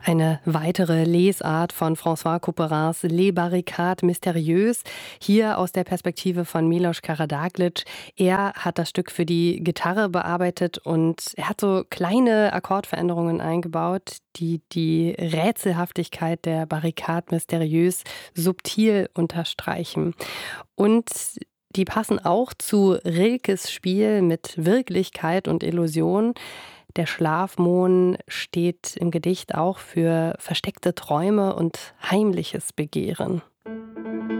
Eine weitere Lesart von François Couperins Les Barricades Mystérieuses, hier aus der Perspektive von Milos Karađagić. Er hat das Stück für die Gitarre bearbeitet und er hat so kleine Akkordveränderungen eingebaut, die die Rätselhaftigkeit der Barricades Mystérieuses subtil unterstreichen. Und die passen auch zu Rilkes Spiel mit Wirklichkeit und Illusion. Der Schlafmohn steht im Gedicht auch für versteckte Träume und heimliches Begehren.